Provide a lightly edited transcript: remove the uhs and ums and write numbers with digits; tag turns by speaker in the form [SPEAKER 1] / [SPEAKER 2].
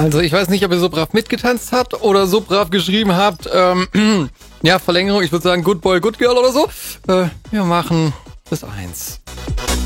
[SPEAKER 1] Also ich weiß nicht, ob ihr so brav mitgetanzt habt oder so brav geschrieben habt, ja, Verlängerung, ich würde sagen Good Boy, Good Girl oder so. Wir machen bis 1.